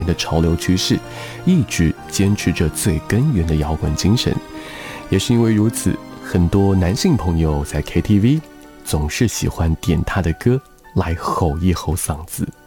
的潮流趋势，一直坚持着最根源的摇滚精神。也是因为如此，很多男性朋友在 KTV 总是喜欢点他的歌来吼一吼嗓子。